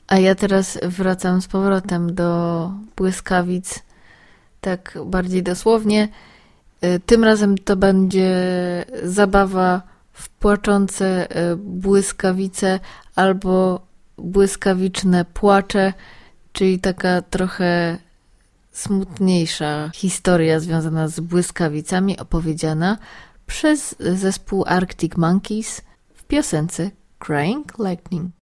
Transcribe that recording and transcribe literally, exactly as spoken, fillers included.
A ja teraz wracam z powrotem do błyskawic, tak bardziej dosłownie. Tym razem to będzie zabawa w płaczące błyskawice albo błyskawiczne płacze, czyli taka trochę smutniejsza historia związana z błyskawicami opowiedziana przez zespół Arctic Monkeys w piosence Crying Lightning.